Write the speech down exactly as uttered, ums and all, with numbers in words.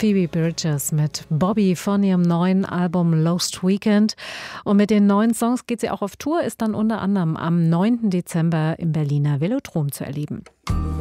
Phoebe Bridgers mit Bobby von ihrem neuen Album Lost Weekend. Und mit den neuen Songs geht sie auch auf Tour, ist dann unter anderem am neunten Dezember im Berliner Velodrom zu erleben.